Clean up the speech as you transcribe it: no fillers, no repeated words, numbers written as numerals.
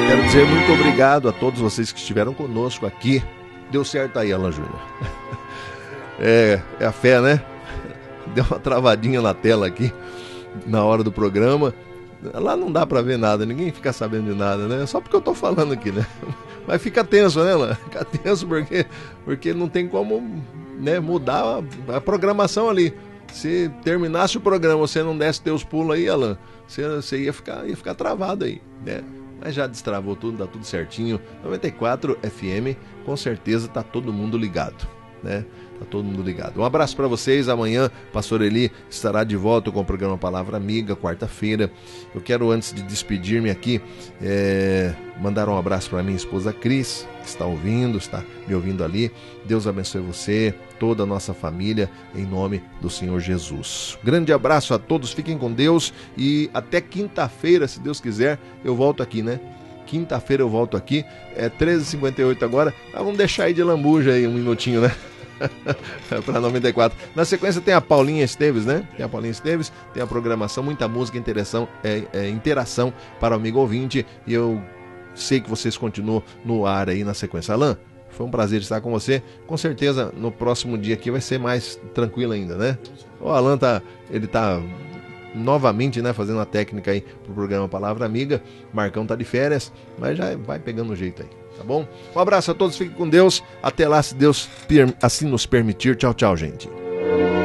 Quero dizer muito obrigado a todos vocês que estiveram conosco aqui. Deu certo aí, Alan Júnior. É a fé, né? Deu uma travadinha na tela aqui na hora do programa. Lá não dá pra ver nada, ninguém fica sabendo de nada, né? Só porque eu tô falando aqui, né? Mas fica tenso, né, Alan? Fica tenso porque não tem como, né, mudar a programação ali. Se terminasse o programa, você não desse teus pulos aí, Alan, você ia ficar travado aí, né? Mas já destravou tudo, tá tudo certinho. 94 FM, com certeza tá todo mundo ligado, né? Tá todo mundo ligado. Um abraço para vocês. Amanhã, Pastor Eli estará de volta com o programa Palavra Amiga, quarta-feira. Eu quero, antes de despedir-me aqui, mandar um abraço para minha esposa Cris, que está me ouvindo ali. Deus abençoe você, toda a nossa família, em nome do Senhor Jesus. Grande abraço a todos, fiquem com Deus e até quinta-feira, se Deus quiser, eu volto aqui, né? Quinta-feira eu volto aqui, 13h58 agora. Vamos deixar aí de lambuja aí um minutinho, né? Para 94. Na sequência tem a Paulinha Esteves, né? Tem a Paulinha Esteves, tem a programação, muita música, interação para o amigo ouvinte. E eu sei que vocês continuam no ar aí na sequência. Alan, foi um prazer estar com você. Com certeza no próximo dia aqui vai ser mais tranquilo ainda, né? O Alan ele tá novamente, né, fazendo a técnica aí pro programa Palavra Amiga. Marcão tá de férias, mas já vai pegando o jeito aí. Tá bom? Um abraço a todos, fiquem com Deus. Até lá, se Deus assim nos permitir. Tchau, tchau, gente.